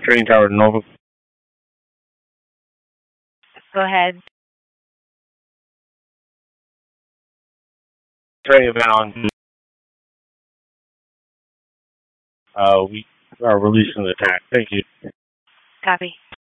Training Tower Norfolk. Go ahead. Training event on. We are releasing the attack. Thank you. Copy.